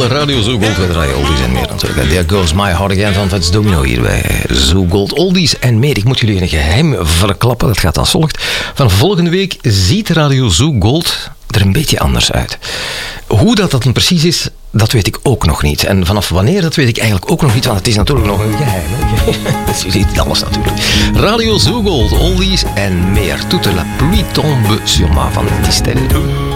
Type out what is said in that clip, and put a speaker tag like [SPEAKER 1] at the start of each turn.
[SPEAKER 1] Radio Zo Gold. We draaien oldies en meer natuurlijk. There goes my heart again van Fats Domino hier bij Zo Gold. Oldies en meer. Ik moet jullie een geheim verklappen. Dat gaat als volgt. Van volgende week ziet Radio Zo Gold er een beetje anders uit. Hoe dat dan precies is, dat weet ik ook nog niet. En vanaf wanneer, dat weet ik eigenlijk ook nog niet, want het is natuurlijk nog een geheim. Dus je ziet alles natuurlijk. Radio Zo Gold, oldies en meer. Toute la pluie tombe sur moi van Distel.